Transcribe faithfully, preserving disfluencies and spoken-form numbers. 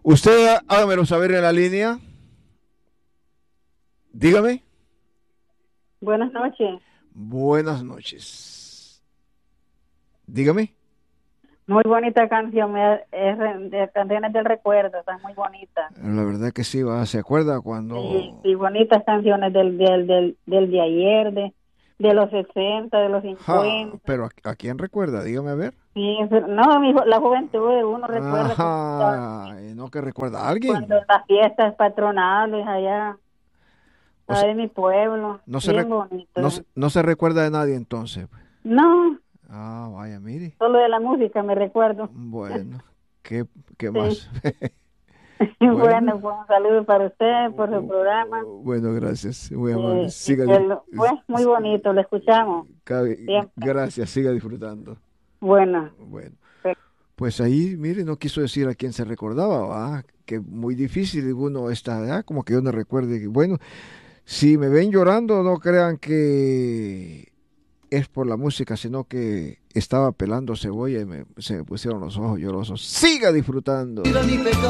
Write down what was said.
Usted hágamelo saber en la línea. Dígame. Buenas noches. Buenas noches. Dígame. Muy bonita canción, me- es re- de canciones del recuerdo, está muy bonita. La verdad que sí, va. ¿Se acuerda cuando? Sí, sí, bonitas canciones del, del, del, del de ayer, de, de los sesenta, de los Ja, cincuenta. pero ¿a, a quién recuerda? Dígame a ver. Sí, pero- no, mi, ju- la juventud de uno recuerda cuando, estaba- Ajá, no que recuerda a alguien. cuando las fiestas patronales allá, O allá sea, de mi pueblo, no se, bien rec- bonito. no, se- no se recuerda de nadie entonces. No, Ah, vaya, mire. solo de la música me recuerdo. Bueno, ¿qué, qué Sí. más? Bueno, Bueno, pues un saludo para usted por su programa. bueno, gracias. Muy amable. Eh, y Siga, que di- lo- pues muy bonito, lo escuchamos cabe- siempre. gracias, siga disfrutando. Bueno, Bueno, pues, pues ahí, mire, no quiso decir a quién se recordaba, ¿va? Que muy difícil uno está, ¿ah? Como que yo no recuerde. Bueno, si me ven llorando, no crean que es por la música, sino que estaba pelando cebolla y me, se me pusieron los ojos llorosos. Siga disfrutando.